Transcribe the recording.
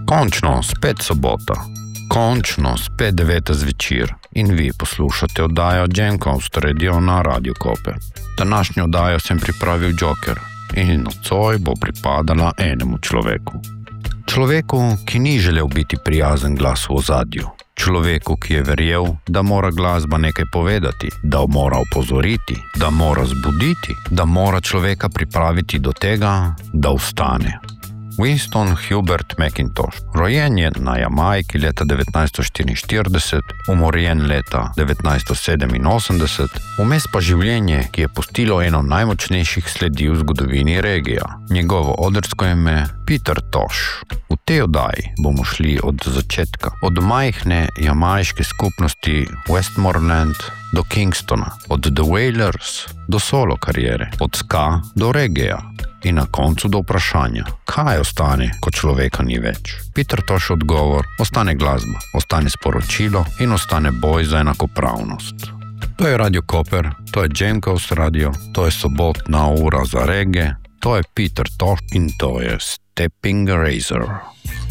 Končno, spet sobota. Končno, spet 9. zvečer in vi poslušate oddajo Jam Coast Radio na Radio Koper. Današnjo oddajo sem pripravil Joker in nocoj bo pripadala enemu človeku. Človeku, ki ni želel biti prijazen glas v ozadju. Človeku, ki je verjel, da mora glasba nekaj povedati, da mora opozoriti, da mora zbuditi, da mora človeka pripraviti do tega, da vstane. Winston Hubert McIntosh, rojen je na Jamajki leta 1944, umorjen leta 1987, vmes pa življenje, ki je pustilo eno najmočnejših sledi v zgodovini regija. Njegovo odrsko ime Peter Tosh. V tej oddaji bomo šli od začetka, od majhne jamajške skupnosti Westmoreland do Kingstona, od The Wailers do solo karijere, od ska do regija. In na koncu do vprašanja, kaj ostane, ko človeka ni več. Peter Tosh odgovor, ostane glasba, ostane sporočilo in ostane boj za enakopravnost. To je Radio Koper, to je Jam Coast Radio, to je sobotna ura za reggae, to je Peter Tosh in to je Stepping Razor.